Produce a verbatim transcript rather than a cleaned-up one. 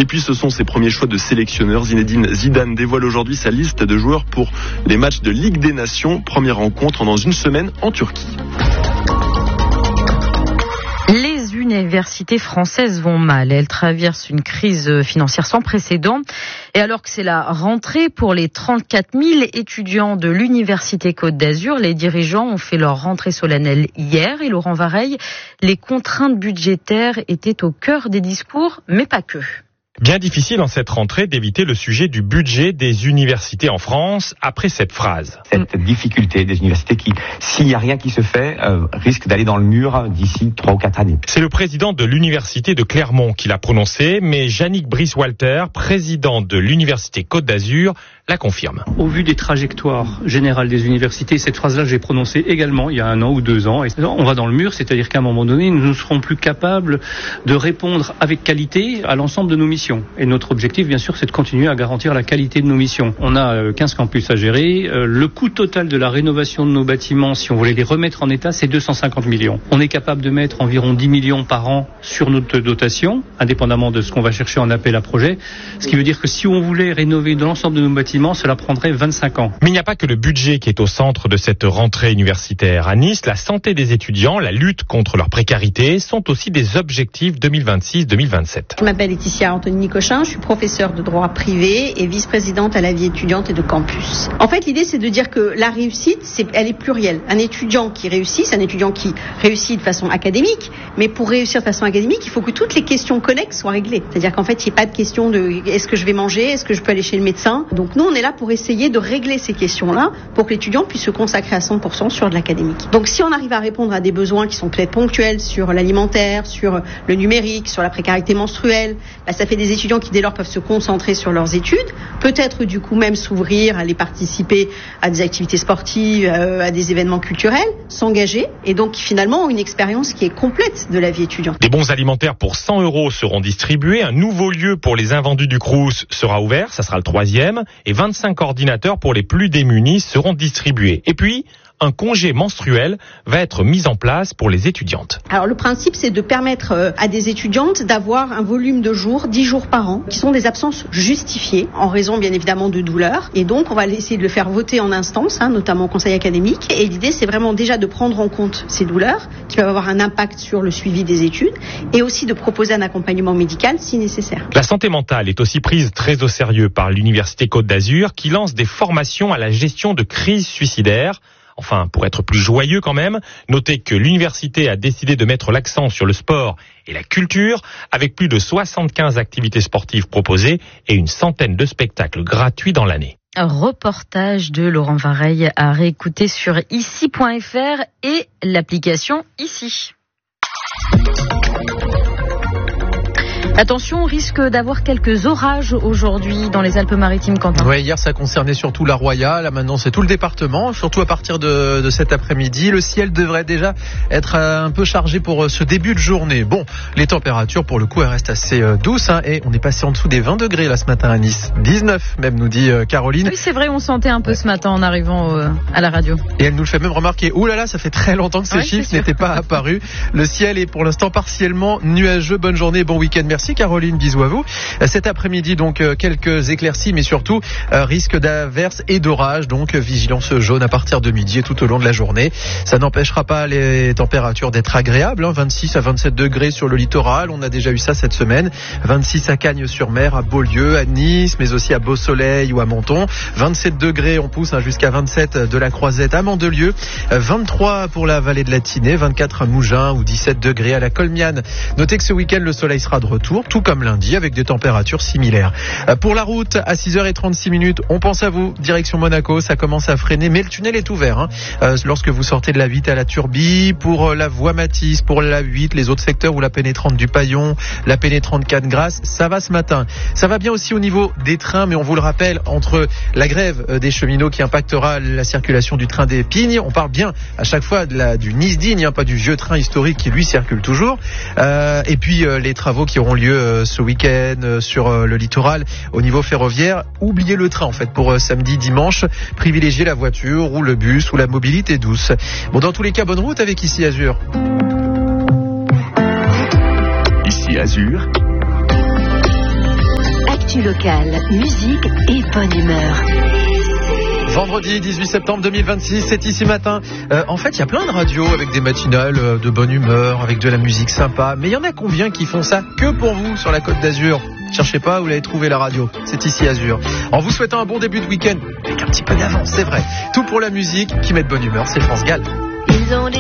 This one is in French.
puis ce sont ses premiers choix de sélectionneur. Zinedine Zidane dévoile aujourd'hui sa liste de joueurs pour les matchs de Ligue des Nations. Première rencontre dans une semaine en Turquie. Les universités françaises vont mal. Elles traversent une crise financière sans précédent. Et alors que c'est la rentrée pour les trente-quatre mille étudiants de l'Université Côte d'Azur, les dirigeants ont fait leur rentrée solennelle hier. Et Laurent Vareille, les contraintes budgétaires étaient au cœur des discours, mais pas que. Bien difficile en cette rentrée d'éviter le sujet du budget des universités en France après cette phrase. Cette difficulté des universités qui, s'il n'y a rien qui se fait, euh, risque d'aller dans le mur d'ici trois ou quatre années. C'est le président de l'université de Clermont qui l'a prononcé, mais Yannick Brice-Walter, président de l'université Côte d'Azur, la confirme. Au vu des trajectoires générales des universités, cette phrase-là, j'ai prononcée également il y a un an ou deux ans. Et on va dans le mur, c'est-à-dire qu'à un moment donné, nous ne serons plus capables de répondre avec qualité à l'ensemble de nos missions. Et notre objectif, bien sûr, c'est de continuer à garantir la qualité de nos missions. On a quinze campus à gérer. Le coût total de la rénovation de nos bâtiments, si on voulait les remettre en état, c'est deux cent cinquante millions. On est capable de mettre environ dix millions par an sur notre dotation, indépendamment de ce qu'on va chercher en appel à projet. Ce qui veut dire que si on voulait rénover de l'ensemble de nos bâtiments, cela prendrait vingt-cinq ans. Mais il n'y a pas que le budget qui est au centre de cette rentrée universitaire. À Nice, la santé des étudiants, la lutte contre leur précarité sont aussi des objectifs deux mille vingt-six deux mille vingt-sept. Je m'appelle Laetitia Anthony-Cochin, je suis professeure de droit privé et vice-présidente à la vie étudiante et de campus. En fait, l'idée, c'est de dire que la réussite, c'est, elle est plurielle. Un étudiant qui réussit, c'est un étudiant qui réussit de façon académique, mais pour réussir de façon académique, il faut que toutes les questions connexes soient réglées. C'est-à-dire qu'en fait, il n'y a pas de question de est-ce que je vais manger, est-ce que je peux aller chez le médecin. Donc nous, on est là pour essayer de régler ces questions-là pour que l'étudiant puisse se consacrer à cent pour cent sur de l'académique. Donc si on arrive à répondre à des besoins qui sont peut-être ponctuels sur l'alimentaire, sur le numérique, sur la précarité menstruelle, bah, ça fait des étudiants qui dès lors peuvent se concentrer sur leurs études, peut-être du coup même s'ouvrir, aller participer à des activités sportives, euh, à des événements culturels, s'engager et donc finalement ont une expérience qui est complète de la vie étudiante. Des bons alimentaires pour cent euros seront distribués, un nouveau lieu pour les invendus du Crous sera ouvert, ça sera le troisième, et vingt-cinq ordinateurs pour les plus démunis seront distribués. Et puis, un congé menstruel va être mis en place pour les étudiantes. Alors le principe, c'est de permettre à des étudiantes d'avoir un volume de jours, dix jours par an, qui sont des absences justifiées, en raison bien évidemment de douleurs. Et donc on va essayer de le faire voter en instance, hein, notamment au conseil académique. Et l'idée, c'est vraiment déjà de prendre en compte ces douleurs, qui peuvent avoir un impact sur le suivi des études, et aussi de proposer un accompagnement médical si nécessaire. La santé mentale est aussi prise très au sérieux par l'Université Côte d'Azur, qui lance des formations à la gestion de crises suicidaires. Enfin, pour être plus joyeux quand même, notez que l'université a décidé de mettre l'accent sur le sport et la culture, avec plus de soixante-quinze activités sportives proposées et une centaine de spectacles gratuits dans l'année. Un reportage de Laurent Vareille à réécouter sur ici point f r et l'application Ici. Attention, on risque d'avoir quelques orages aujourd'hui dans les Alpes-Maritimes, Quentin. Oui, hier ça concernait surtout la Roya, là maintenant c'est tout le département, surtout à partir de, de cet après-midi. Le ciel devrait déjà être un peu chargé pour ce début de journée. Bon, les températures pour le coup elles restent assez douces hein, et on est passé en dessous des vingt degrés là ce matin à Nice. dix-neuf même nous dit Caroline. Oui c'est vrai, on sentait un peu ouais. ce matin en arrivant euh, à la radio. Et elle nous le fait même remarquer, ouh là là ça fait très longtemps que ces ouais, chiffres n'étaient pas apparus. Le ciel est pour l'instant partiellement nuageux. Bonne journée, bon week-end, merci Caroline, bisous à vous. Cet après-midi donc quelques éclaircies mais surtout euh, risque d'averses et d'orages, donc vigilance jaune à partir de midi et tout au long de la journée. Ça n'empêchera pas les températures d'être agréables, hein, vingt-six à vingt-sept degrés sur le littoral, on a déjà eu ça cette semaine, vingt-six à Cagnes-sur-Mer, à Beaulieu, à Nice, mais aussi à Beau-Soleil ou à Menton, vingt-sept degrés, on pousse hein, jusqu'à vingt-sept de la Croisette à Mandelieu, vingt-trois pour la vallée de la Tinée, vingt-quatre à Mougins ou dix-sept degrés à la Colmiane. Notez que ce week-end le soleil sera de retour, tout comme lundi, avec des températures similaires. Pour la route, à six heures trente-six minutes, on pense à vous, direction Monaco, ça commence à freiner, mais le tunnel est ouvert. Hein. Euh, lorsque vous sortez de la huit à la Turbie, pour la voie Matisse, pour la huit, les autres secteurs ou la pénétrante du Paillon, la pénétrante Cannes-Grasse, ça va ce matin. Ça va bien aussi au niveau des trains, mais on vous le rappelle, entre la grève des cheminots qui impactera la circulation du train des Pignes, on parle bien à chaque fois de la, du Nice-Digne, hein, pas du vieux train historique qui lui circule toujours, euh, et puis euh, les travaux qui auront lieu euh, ce week-end euh, sur euh, le littoral au niveau ferroviaire. Oubliez le train en fait pour euh, samedi, dimanche, privilégiez la voiture ou le bus ou la mobilité douce. Bon, dans tous les cas, bonne route avec Ici Azur. Ici Azur, Actu locale, musique et bonne humeur. Vendredi dix-huit septembre deux mille vingt-six, c'est ici matin. Euh, en fait, il y a plein de radios avec des matinales euh, de bonne humeur, avec de la musique sympa. Mais il y en a combien qui font ça que pour vous sur la Côte d'Azur? Cherchez pas, vous l'avez trouvé la radio. C'est ici Azur. En vous souhaitant un bon début de week-end, avec un petit peu d'avance, c'est vrai. Tout pour la musique qui met de bonne humeur, c'est France Gall. Ils ont